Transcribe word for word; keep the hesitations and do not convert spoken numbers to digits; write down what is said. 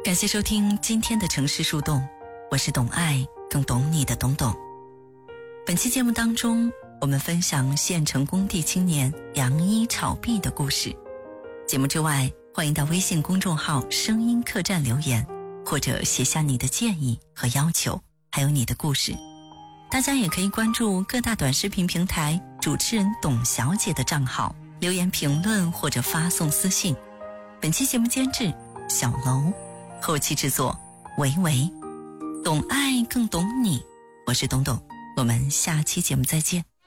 感谢收听今天的城市树洞，我是懂爱更懂你的懂懂。本期节目当中，我们分享县城工地青年杨一炒币的故事。节目之外，欢迎到微信公众号声音客栈留言，或者写下你的建议和要求，还有你的故事。大家也可以关注各大短视频平台主持人董小姐的账号，留言评论或者发送私信。本期节目监制小楼，后期制作维维。懂爱更懂你，我是董董，我们下期节目再见。